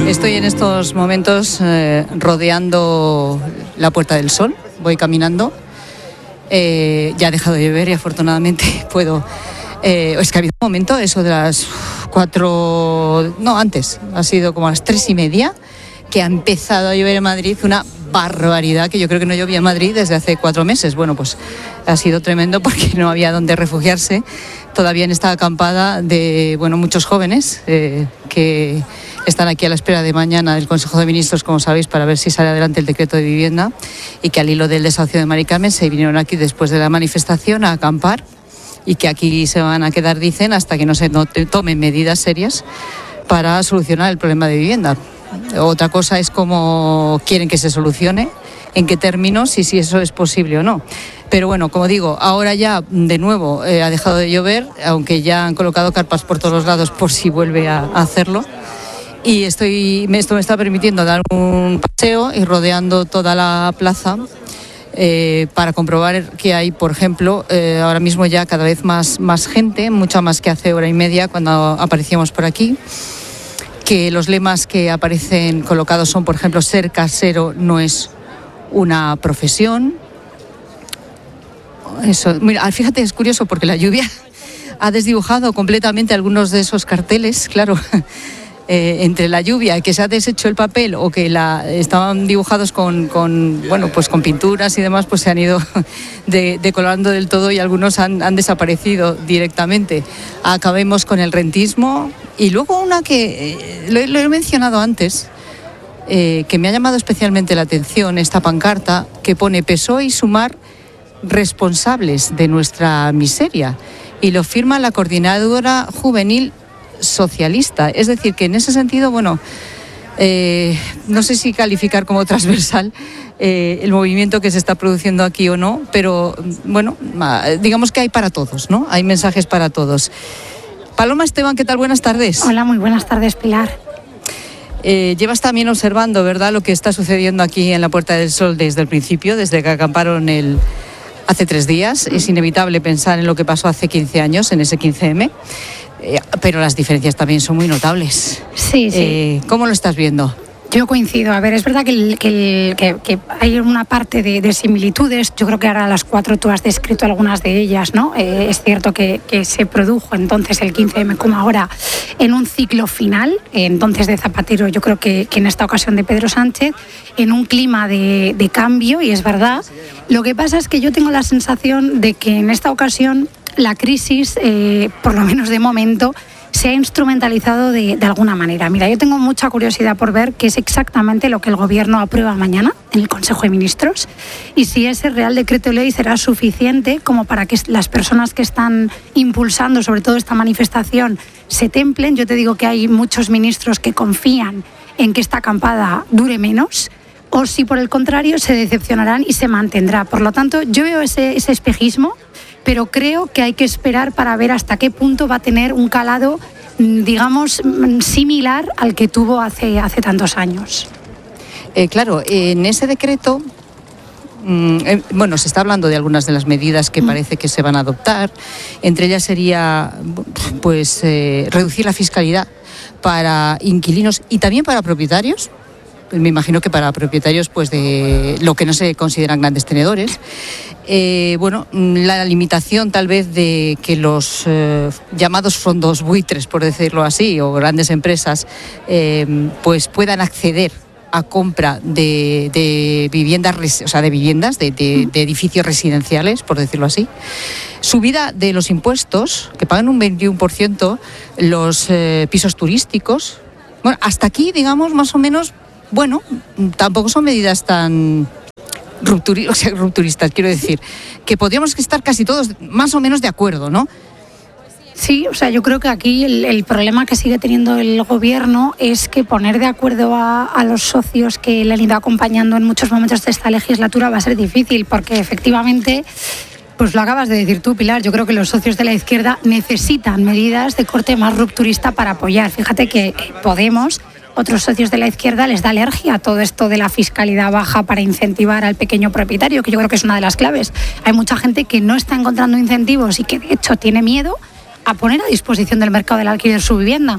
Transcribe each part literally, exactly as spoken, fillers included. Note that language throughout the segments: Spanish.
Estoy en estos momentos eh, rodeando la Puerta del Sol, voy caminando, eh, ya ha dejado de llover y afortunadamente puedo... Eh, es que ha habido un momento, eso de las cuatro, no, antes, ha sido como a las tres y media, que ha empezado a llover en Madrid, una barbaridad, que yo creo que no llovía en Madrid desde hace cuatro meses. Bueno, pues ha sido tremendo porque no había dónde refugiarse. Todavía en esta acampada de, bueno, muchos jóvenes eh, que están aquí a la espera de mañana del Consejo de Ministros, como sabéis, para ver si sale adelante el decreto de vivienda, y que al hilo del desahucio de Mari Carmen se vinieron aquí después de la manifestación a acampar y que aquí se van a quedar, dicen, hasta que no se tomen medidas serias para solucionar el problema de vivienda. Otra cosa es cómo quieren que se solucione, en qué términos y si eso es posible o no. Pero bueno, como digo, ahora ya de nuevo eh, ha dejado de llover, aunque ya han colocado carpas por todos los lados por si vuelve a, a hacerlo. Y estoy, esto me está permitiendo dar un paseo y rodeando toda la plaza eh, para comprobar que hay, por ejemplo, eh, ahora mismo ya cada vez más, más gente, mucha más que hace hora y media cuando aparecíamos por aquí. Que los lemas que aparecen colocados son, por ejemplo, ser casero no es una profesión. Eso, mira, fíjate, es curioso porque la lluvia ha desdibujado completamente algunos de esos carteles, claro, eh, entre la lluvia, que se ha deshecho el papel o que la, estaban dibujados con, con, bueno, pues con pinturas y demás, pues se han ido de, decolorando del todo y algunos han, han desaparecido directamente. Acabemos con el rentismo. Y luego una que eh, lo, lo he mencionado antes, eh, que me ha llamado especialmente la atención, esta pancarta que pone P S O E y Sumar responsables de nuestra miseria, y lo firma la Coordinadora Juvenil Socialista. Es decir, que en ese sentido, bueno, eh, no sé si calificar como transversal eh, el movimiento que se está produciendo aquí o no, pero bueno, digamos que hay para todos, ¿no? Hay mensajes para todos. Paloma Esteban, ¿qué tal? Buenas tardes. Hola, muy buenas tardes, Pilar. Eh, llevas también observando, ¿verdad?, lo que está sucediendo aquí en la Puerta del Sol desde el principio, desde que acamparon el, hace tres días. Es inevitable pensar en lo que pasó hace quince años, en ese quince eme, eh, pero las diferencias también son muy notables. Sí, sí. Eh, ¿Cómo lo estás viendo? Yo coincido. A ver, es verdad que, el, que, el, que, que hay una parte de, de similitudes. Yo creo que ahora a las cuatro tú has descrito algunas de ellas, ¿no? Eh, es cierto que, que se produjo entonces el quince eme como ahora en un ciclo final, eh, entonces de Zapatero, yo creo que, que en esta ocasión de Pedro Sánchez, en un clima de, de cambio, y es verdad. Lo que pasa es que yo tengo la sensación de que en esta ocasión la crisis, eh, por lo menos de momento, se ha instrumentalizado de, de alguna manera. Mira, yo tengo mucha curiosidad por ver qué es exactamente lo que el Gobierno aprueba mañana en el Consejo de Ministros y si ese Real Decreto Ley será suficiente como para que las personas que están impulsando sobre todo esta manifestación se templen. Yo te digo que hay muchos ministros que confían en que esta acampada dure menos, o si por el contrario se decepcionarán y se mantendrá. Por lo tanto, yo veo ese, ese espejismo, pero creo que hay que esperar para ver hasta qué punto va a tener un calado, digamos, similar al que tuvo hace, hace tantos años. Eh, claro, en ese decreto, mm, eh, bueno, se está hablando de algunas de las medidas que mm. parece que se van a adoptar. Entre ellas sería, pues, eh, reducir la fiscalidad para inquilinos y también para propietarios. Me imagino que para propietarios, pues, de lo que no se consideran grandes tenedores. Eh, bueno, la limitación tal vez de que los eh, llamados fondos buitres, por decirlo así, o grandes empresas, eh, pues puedan acceder a compra de, de viviendas, o sea, de viviendas, de, de, de edificios residenciales, por decirlo así. Subida de los impuestos, que pagan un veintiuno por ciento los eh, pisos turísticos. Bueno, hasta aquí, digamos, más o menos, bueno, tampoco son medidas tan rupturi- o sea, rupturistas, quiero decir, que podríamos estar casi todos más o menos de acuerdo, ¿no? Sí, o sea, yo creo que aquí el, el problema que sigue teniendo el Gobierno es que poner de acuerdo a, a los socios que le han ido acompañando en muchos momentos de esta legislatura va a ser difícil, porque efectivamente, pues lo acabas de decir tú, Pilar, yo creo que los socios de la izquierda necesitan medidas de corte más rupturista para apoyar. Fíjate que Podemos, otros socios de la izquierda, les da alergia a todo esto de la fiscalidad baja para incentivar al pequeño propietario, que yo creo que es una de las claves. Hay mucha gente que no está encontrando incentivos y que de hecho tiene miedo a poner a disposición del mercado del alquiler su vivienda.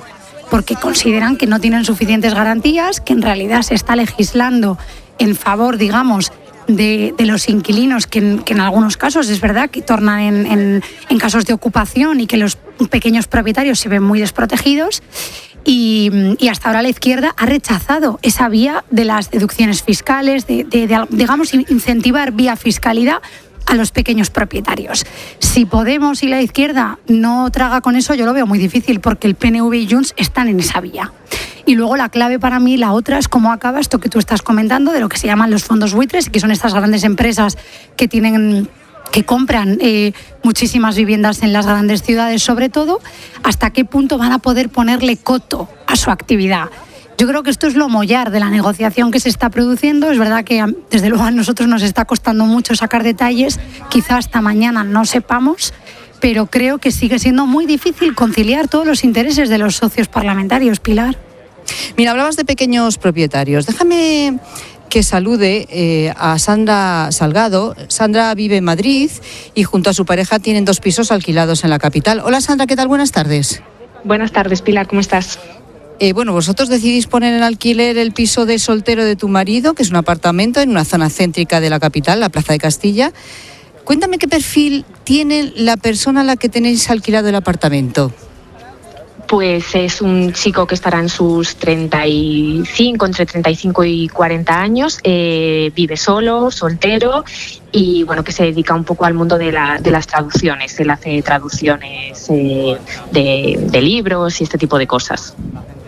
porque consideran que no tienen suficientes garantías, que en realidad se está legislando en favor, digamos, de, de los inquilinos, que en, que en algunos casos es verdad que tornan en, en, en casos de ocupación y que los pequeños propietarios se ven muy desprotegidos. Y, y hasta ahora la izquierda ha rechazado esa vía de las deducciones fiscales, de, de, de digamos, incentivar vía fiscalidad a los pequeños propietarios. Si Podemos y la izquierda no traga con eso, yo lo veo muy difícil, porque el P N V y Junts están en esa vía. Y luego la clave para mí, la otra, es cómo acaba esto que tú estás comentando de lo que se llaman los fondos buitres, que son estas grandes empresas que tienen... que compran eh, muchísimas viviendas en las grandes ciudades, sobre todo, hasta qué punto van a poder ponerle coto a su actividad. Yo creo que esto es lo mollar de la negociación que se está produciendo. Es verdad que desde luego a nosotros nos está costando mucho sacar detalles, quizá hasta mañana no sepamos, pero creo que sigue siendo muy difícil conciliar todos los intereses de los socios parlamentarios, Pilar. Mira, hablabas de pequeños propietarios. Déjame que salude eh, a Sandra Salgado. Sandra vive en Madrid y junto a su pareja tienen dos pisos alquilados en la capital. Hola Sandra, ¿qué tal? Buenas tardes. Buenas tardes, Pilar, ¿cómo estás? Eh, bueno, vosotros decidís poner en alquiler el piso de soltero de tu marido, que es un apartamento en una zona céntrica de la capital, la Plaza de Castilla. Cuéntame qué perfil tiene la persona a la que tenéis alquilado el apartamento. Pues es un chico que estará en sus treinta y cinco, entre treinta y cinco y cuarenta años, eh, vive solo, soltero y bueno, que se dedica un poco al mundo de, la, de las traducciones. Él hace traducciones eh, de, de libros y este tipo de cosas.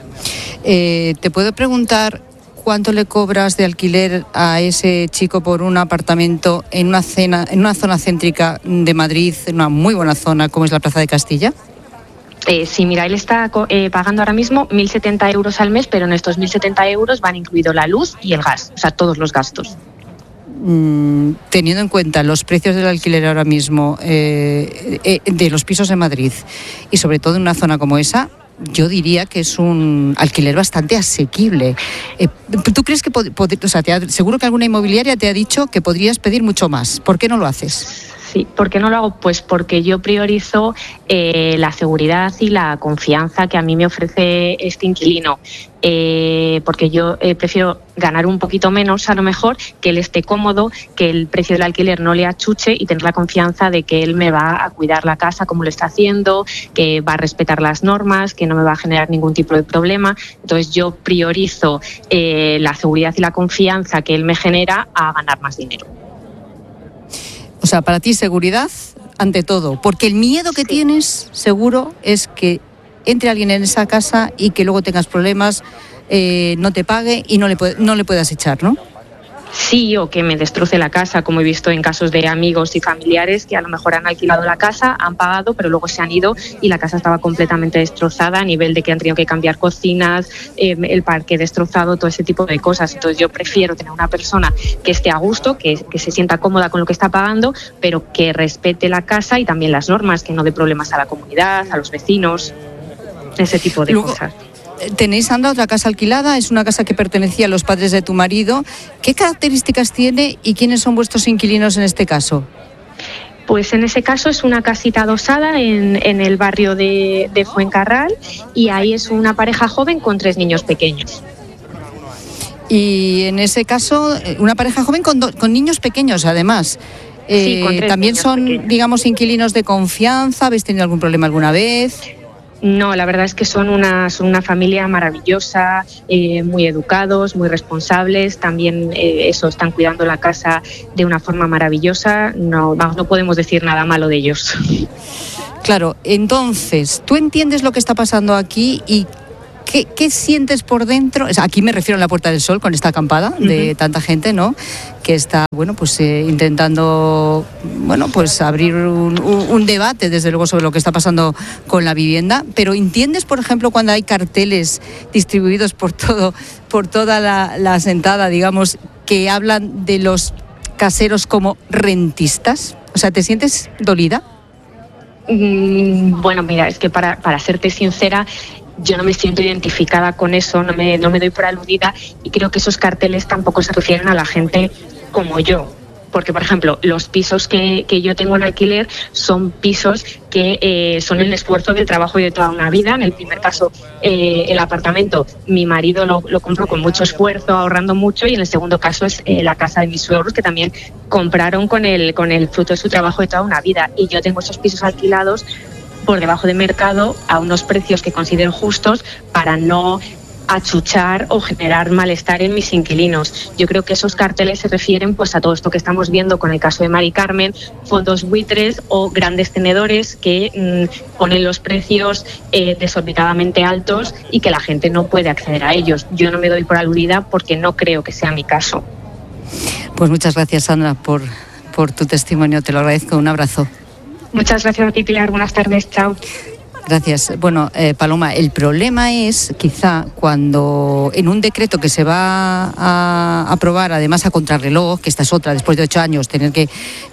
Eh, ¿Te puedo preguntar cuánto le cobras de alquiler a ese chico por un apartamento en una, cena, en una zona céntrica de Madrid, en una muy buena zona como es la Plaza de Castilla? Eh, sí, mira, él está eh, pagando ahora mismo mil setenta euros al mes, pero en estos mil setenta euros van incluido la luz y el gas, o sea, todos los gastos. Mm, teniendo en cuenta los precios del alquiler ahora mismo eh, eh, de los pisos en Madrid y sobre todo en una zona como esa, yo diría que es un alquiler bastante asequible. Eh, ¿Tú crees que, pod- pod- o sea, te ha, seguro que alguna inmobiliaria te ha dicho que podrías pedir mucho más? ¿Por qué no lo haces? Sí, ¿por qué no lo hago? Pues porque yo priorizo eh, la seguridad y la confianza que a mí me ofrece este inquilino. Eh, porque yo eh, prefiero ganar un poquito menos, a lo mejor, que él esté cómodo, que el precio del alquiler no le achuche y tener la confianza de que él me va a cuidar la casa como lo está haciendo, que va a respetar las normas, que no me va a generar ningún tipo de problema. Entonces yo priorizo eh, la seguridad y la confianza que él me genera a ganar más dinero. O sea, para ti seguridad ante todo, porque el miedo que sí. tienes seguro es que entre alguien en esa casa y que luego tengas problemas, eh, no te pague y no le, no le puedas echar, ¿no? Sí, o que me destroce la casa, como he visto en casos de amigos y familiares que a lo mejor han alquilado la casa, han pagado, pero luego se han ido y la casa estaba completamente destrozada a nivel de que han tenido que cambiar cocinas, eh, el parque destrozado, todo ese tipo de cosas. Entonces yo prefiero tener una persona que esté a gusto, que, que se sienta cómoda con lo que está pagando, pero que respete la casa y también las normas, que no dé problemas a la comunidad, a los vecinos, ese tipo de luego, cosas. Tenéis, Sandra, otra casa alquilada, es una casa que pertenecía a los padres de tu marido. ¿Qué características tiene y quiénes son vuestros inquilinos en este caso? Pues en ese caso es una casita adosada en, en el barrio de, de Fuencarral y ahí es una pareja joven con tres niños pequeños. Y en ese caso, una pareja joven con, do, con niños pequeños, además. Eh, sí, ¿También son, pequeños. digamos, inquilinos de confianza? ¿Habéis tenido algún problema alguna vez? No, la verdad es que son una, son una familia maravillosa, eh, muy educados, muy responsables, también eh, eso, están cuidando la casa de una forma maravillosa, no, vamos, no podemos decir nada malo de ellos. Claro, entonces, ¿tú entiendes lo que está pasando aquí y qué, qué sientes por dentro? O sea, aquí me refiero a la Puerta del Sol, con esta acampada de uh-huh. tanta gente, ¿no?, que está, bueno, pues eh, intentando, bueno, pues abrir un, un, un debate, desde luego, sobre lo que está pasando con la vivienda. Pero ¿entiendes, por ejemplo, cuando hay carteles distribuidos por todo, por toda la, la asentada, digamos, que hablan de los caseros como rentistas? O sea, ¿te sientes dolida? Mm, bueno, mira, es que para, para serte sincera, yo no me siento identificada con eso, no me, no me doy por aludida y creo que esos carteles tampoco se refieren a la gente como yo, porque, por ejemplo, los pisos que, que yo tengo en alquiler son pisos que eh, son el esfuerzo del trabajo y de toda una vida. En el primer caso, eh, el apartamento, mi marido lo, lo compró con mucho esfuerzo, ahorrando mucho, y en el segundo caso es eh, la casa de mis suegros, que también compraron con el, con el fruto de su trabajo de toda una vida. Y yo tengo esos pisos alquilados por debajo de mercado a unos precios que considero justos para no achuchar o generar malestar en mis inquilinos. Yo creo que esos carteles se refieren pues a todo esto que estamos viendo con el caso de Mari Carmen, fondos buitres o grandes tenedores que mmm, ponen los precios eh, desorbitadamente altos y que la gente no puede acceder a ellos. Yo no me doy por aludida porque no creo que sea mi caso. Pues muchas gracias, Sandra, por, por tu testimonio. Te lo agradezco. Un abrazo. Muchas gracias a ti, Pilar. Buenas tardes. Chao. Gracias. Bueno, eh, Paloma, el problema es quizá cuando en un decreto que se va a aprobar, además a contrarreloj, que esta es otra, después de ocho años, tener que,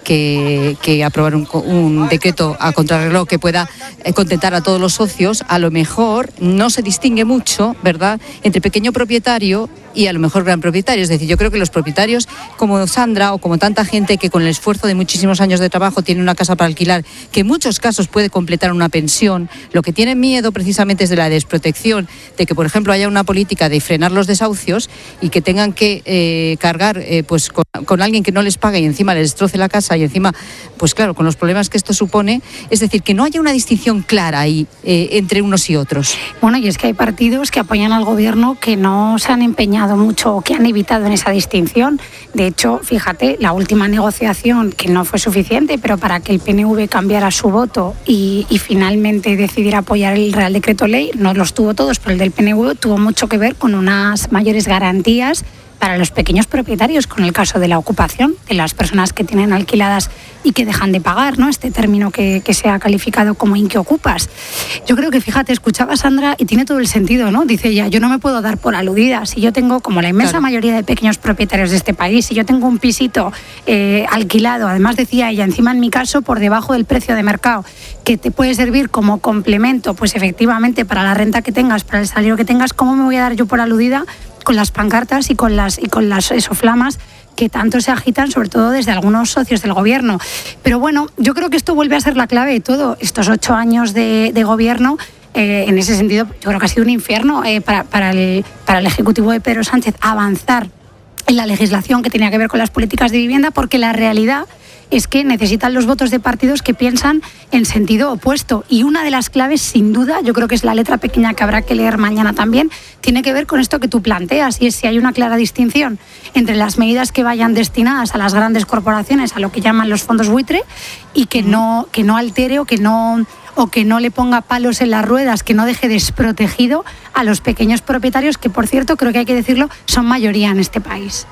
que, que aprobar un, un decreto a contrarreloj que pueda eh, contentar a todos los socios, a lo mejor no se distingue mucho, ¿verdad?, entre pequeño propietario y a lo mejor gran propietario. Es decir, yo creo que los propietarios como Sandra o como tanta gente que con el esfuerzo de muchísimos años de trabajo tiene una casa para alquilar, que en muchos casos puede completar una pensión, lo que tienen miedo precisamente es de la desprotección, de que, por ejemplo, haya una política de frenar los desahucios y que tengan que eh, cargar eh, pues con, con alguien que no les pague y encima les destroce la casa y encima, pues claro, con los problemas que esto supone. Es decir, que no haya una distinción clara ahí eh, entre unos y otros. Bueno, y es que hay partidos que apoyan al gobierno que no se han empeñado mucho, que han evitado en esa distinción. De hecho, fíjate, la última negociación, que no fue suficiente, pero para que el P N V cambiara su voto y, y finalmente decidiera apoyar el Real Decreto Ley, no los tuvo todos, pero el del P N V tuvo mucho que ver con unas mayores garantías para los pequeños propietarios, con el caso de la ocupación, de las personas que tienen alquiladas y que dejan de pagar, ¿no?, este término que, que se ha calificado como inquiocupas. Yo creo que, fíjate, escuchaba a Sandra y tiene todo el sentido, ¿no? Dice ella, yo no me puedo dar por aludida. Si yo tengo, como la inmensa claro. mayoría de pequeños propietarios de este país, si yo tengo un pisito eh, alquilado, además decía ella, encima en mi caso, por debajo del precio de mercado, que te puede servir como complemento, pues efectivamente, para la renta que tengas, para el salario que tengas, ¿cómo me voy a dar yo por aludida con las pancartas y con las y con las esoflamas que tanto se agitan, sobre todo desde algunos socios del gobierno? Pero bueno, yo creo que esto vuelve a ser la clave de todo. Estos ocho años de, de gobierno, eh, en ese sentido, yo creo que ha sido un infierno eh, para, para, el, para el Ejecutivo de Pedro Sánchez avanzar en la legislación que tenía que ver con las políticas de vivienda, porque la realidad es que necesitan los votos de partidos que piensan en sentido opuesto. Y una de las claves, sin duda, yo creo que es la letra pequeña que habrá que leer mañana también, tiene que ver con esto que tú planteas, y es si hay una clara distinción entre las medidas que vayan destinadas a las grandes corporaciones, a lo que llaman los fondos buitre, y que no, que no altere o que no... o que no le ponga palos en las ruedas, que no deje desprotegido a los pequeños propietarios, que, por cierto, creo que hay que decirlo, son mayoría en este país.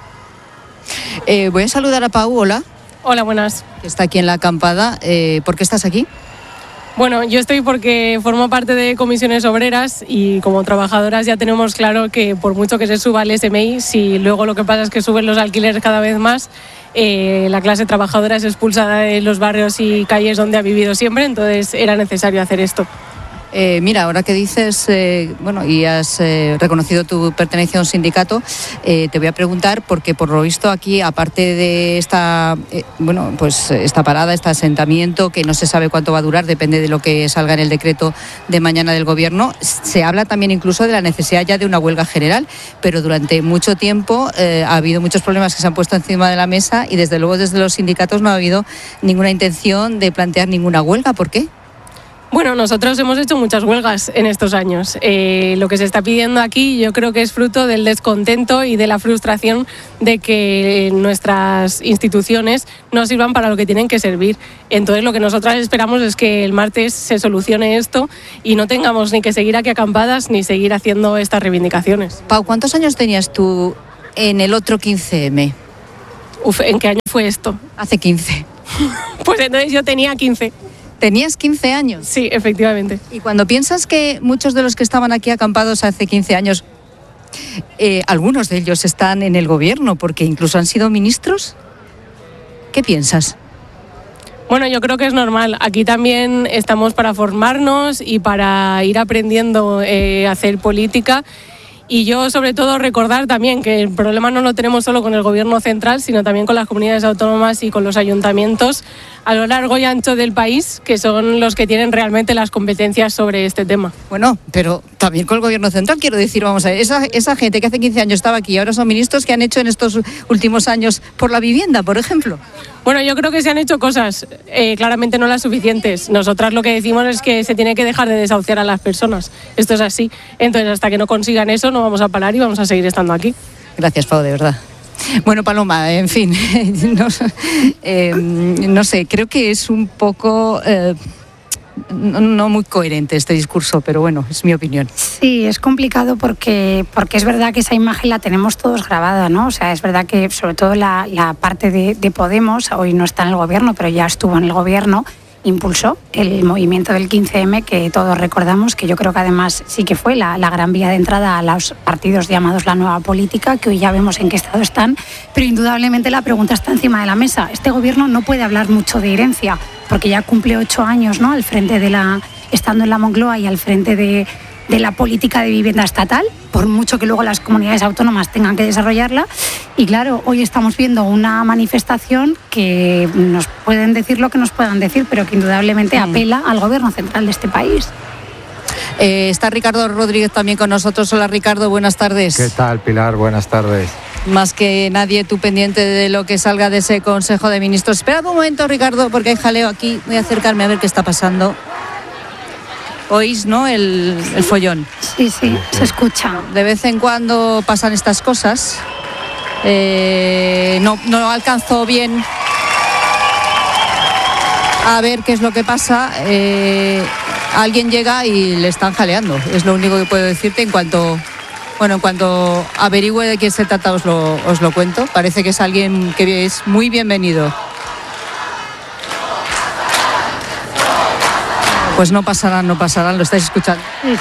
Eh, voy a saludar a Pau. Hola. Hola, buenas. Que está aquí en la acampada. Eh, ¿Por qué estás aquí? Bueno, yo estoy porque formo parte de comisiones obreras y como trabajadoras ya tenemos claro que por mucho que se suba el S M I, si luego lo que pasa es que suben los alquileres cada vez más, eh, la clase trabajadora es expulsada de los barrios y calles donde ha vivido siempre, entonces era necesario hacer esto. Eh, mira, ahora que dices, eh, bueno, y has eh, reconocido tu pertenencia a un sindicato, eh, te voy a preguntar, porque por lo visto aquí, aparte de esta, eh, bueno, pues esta parada, este asentamiento, que no se sabe cuánto va a durar, depende de lo que salga en el decreto de mañana del gobierno, se habla también incluso de la necesidad ya de una huelga general, pero durante mucho tiempo eh, ha habido muchos problemas que se han puesto encima de la mesa y desde luego desde los sindicatos no ha habido ninguna intención de plantear ninguna huelga. ¿Por qué? Bueno, nosotros hemos hecho muchas huelgas en estos años. Eh, lo que se está pidiendo aquí yo creo que es fruto del descontento y de la frustración de que nuestras instituciones no sirvan para lo que tienen que servir. Entonces lo que nosotras esperamos es que el martes se solucione esto y no tengamos ni que seguir aquí acampadas ni seguir haciendo estas reivindicaciones. Pau, ¿cuántos años tenías tú en el otro quince eme? Uf, ¿en qué año fue esto? Hace quince. Pues entonces yo tenía quince. ¿Tenías quince años? Sí, efectivamente. Y cuando piensas que muchos de los que estaban aquí acampados hace quince años, eh, algunos de ellos están en el gobierno porque incluso han sido ministros, ¿qué piensas? Bueno, yo creo que es normal. Aquí también estamos para formarnos y para ir aprendiendo eh, a hacer política. Y yo, sobre todo, recordar también que el problema no lo tenemos solo con el gobierno central, sino también con las comunidades autónomas y con los ayuntamientos a lo largo y ancho del país, que son los que tienen realmente las competencias sobre este tema. Bueno, pero también con el gobierno central, quiero decir, vamos a ver, esa, esa gente que hace quince años estaba aquí y ahora son ministros, ¿qué han hecho en estos últimos años por la vivienda, por ejemplo? Bueno, yo creo que se han hecho cosas, eh, claramente no las suficientes. Nosotras lo que decimos es que se tiene que dejar de desahuciar a las personas. Esto es así. Entonces, hasta que no consigan eso, no vamos a parar y vamos a seguir estando aquí. Gracias, Pau, de verdad. Bueno, Paloma, en fin, no, eh, no sé, creo que es un poco... Eh, No, no muy coherente este discurso, pero bueno, es mi opinión. Sí, es complicado porque, porque es verdad que esa imagen la tenemos todos grabada, ¿no? O sea, es verdad que sobre todo la, la parte de, de Podemos, hoy no está en el gobierno, pero ya estuvo en el gobierno, impulsó el movimiento del quince eme, que todos recordamos, que yo creo que además sí que fue la, la gran vía de entrada a los partidos llamados la nueva política, que hoy ya vemos en qué estado están, pero indudablemente la pregunta está encima de la mesa. Este gobierno no puede hablar mucho de herencia, porque ya cumple ocho años, ¿no?, al frente de la, estando en la Moncloa y al frente de, de la política de vivienda estatal, por mucho que luego las comunidades autónomas tengan que desarrollarla. Y claro, hoy estamos viendo una manifestación que nos pueden decir lo que nos puedan decir, pero que indudablemente mm. apela al gobierno central de este país. Eh, está Ricardo Rodríguez también con nosotros. Hola, Ricardo, buenas tardes. ¿Qué tal, Pilar? Buenas tardes. Más que nadie, tú pendiente de lo que salga de ese Consejo de Ministros. Espera un momento, Ricardo, porque hay jaleo aquí. Voy a acercarme a ver qué está pasando. Oís, ¿no?, el, el follón. Sí, sí, se escucha. De vez en cuando pasan estas cosas. Eh, no, no alcanzo bien a ver qué es lo que pasa. Eh, alguien llega y le están jaleando. Es lo único que puedo decirte. En cuanto... Bueno, en cuanto averigüe de qué se trata, os lo, os lo cuento. Parece que es alguien que es muy bienvenido. Pues no pasarán, no pasarán, lo estáis escuchando. Sí.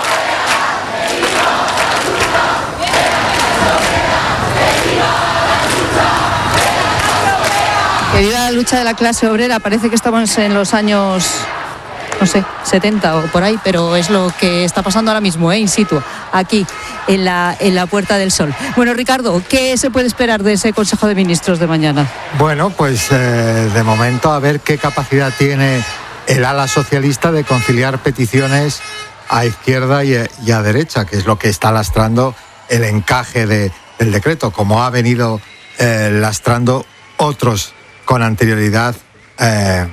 Que viva la lucha de la clase obrera. Parece que estamos en los años... no sé, setenta o por ahí, pero es lo que está pasando ahora mismo, ¿eh? In situ, aquí, en la, en la Puerta del Sol. Bueno, Ricardo, ¿qué se puede esperar de ese Consejo de Ministros de mañana? Bueno, pues eh, de momento a ver qué capacidad tiene el ala socialista de conciliar peticiones a izquierda y, y a derecha, que es lo que está lastrando el encaje de, del decreto, como ha venido eh, lastrando otros con anterioridad eh,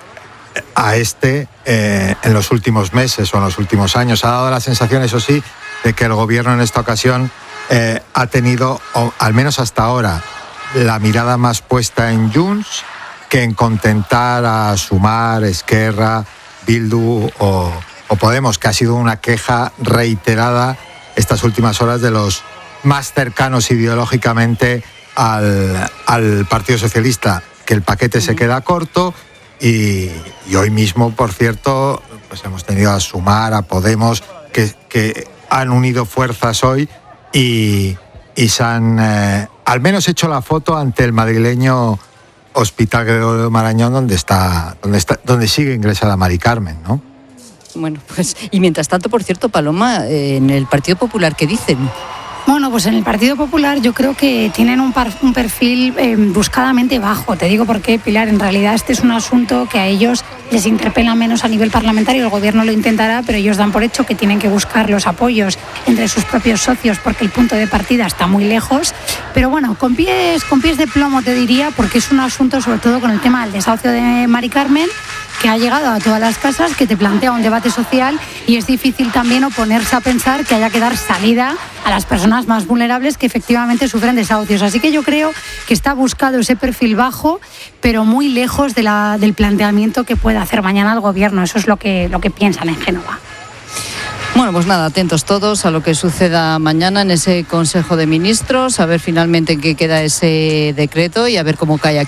a este eh, en los últimos meses o en los últimos años. Ha dado la sensación, eso sí, de que el gobierno en esta ocasión eh, ha tenido, o al menos hasta ahora, la mirada más puesta en Junts que en contentar a Sumar, Esquerra, Bildu o, o Podemos, que ha sido una queja reiterada estas últimas horas de los más cercanos ideológicamente al, al Partido Socialista, que el paquete se queda corto. Y, y hoy mismo, por cierto, pues hemos tenido a Sumar, a Podemos, que, que han unido fuerzas hoy y, y se han eh, al menos hecho la foto ante el madrileño Hospital Gregorio Marañón, donde está, donde está, donde sigue ingresada Mari Carmen, ¿no? Bueno, pues, y mientras tanto, por cierto, Paloma, eh, en el Partido Popular, ¿qué dicen? Bueno, pues en el Partido Popular yo creo que tienen un, par, un perfil eh, buscadamente bajo. Te digo por qué, Pilar. En realidad este es un asunto que a ellos les interpela menos a nivel parlamentario. El gobierno lo intentará, pero ellos dan por hecho que tienen que buscar los apoyos entre sus propios socios porque el punto de partida está muy lejos. Pero bueno, con pies, con pies de plomo te diría, porque es un asunto sobre todo con el tema del desahucio de Mari Carmen, que ha llegado a todas las casas, que te plantea un debate social y es difícil también oponerse a pensar que haya que dar salida a las personas más vulnerables que efectivamente sufren desahucios. Así que yo creo que está buscado ese perfil bajo, pero muy lejos de la, del planteamiento que pueda hacer mañana el gobierno. Eso es lo que, lo que piensan en Génova. Bueno, pues nada, atentos todos a lo que suceda mañana en ese Consejo de Ministros, a ver finalmente en qué queda ese decreto y a ver cómo cae aquí.